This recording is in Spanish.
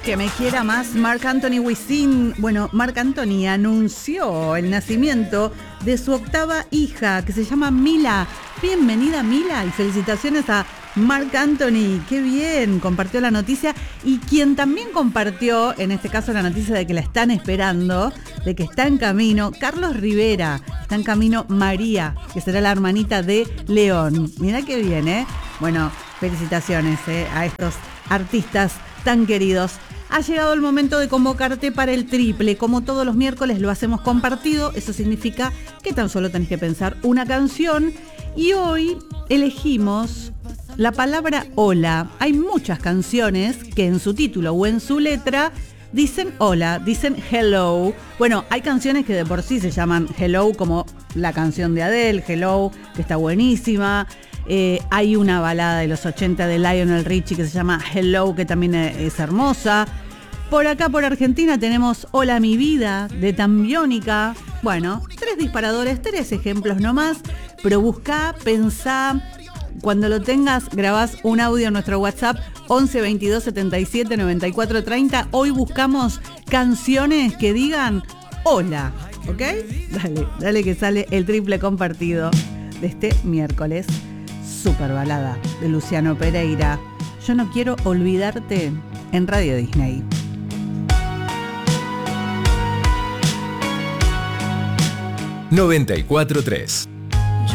Que me quiera más Marc Anthony Wisin. Bueno, Marc Anthony anunció el nacimiento de su octava hija, que se llama Mila. Bienvenida, Mila, y felicitaciones a Marc Anthony. Qué bien, compartió la noticia. Y quien también compartió, en este caso, la noticia de que la están esperando, de que está en camino, Carlos Rivera. Está en camino María, que será la hermanita de León. Mirá qué bien, ¿eh? Bueno, felicitaciones a estos artistas tan queridos. Ha llegado el momento de convocarte para el triple. Como todos los miércoles lo hacemos compartido. Eso significa que tan solo tenés que pensar una canción. Y hoy elegimos la palabra hola. Hay muchas canciones que en su título o en su letra dicen hola, dicen hello. Bueno, hay canciones que de por sí se llaman hello, como la canción de Adele, Hello, que está buenísima. Hay una balada de los 80 de Lionel Richie que se llama Hello, que también es hermosa. Por acá, por Argentina, tenemos Hola mi vida, de Tambiónica. Bueno, 3 disparadores, 3 ejemplos nomás. Pero buscá, pensá. Cuando lo tengas, grabás un audio en nuestro WhatsApp 11 22 77 94 30. Hoy buscamos canciones que digan hola, ¿ok? Dale que sale el triple compartido de este miércoles. Super balada de Luciano Pereira. Yo no quiero olvidarte en Radio Disney. ...94.3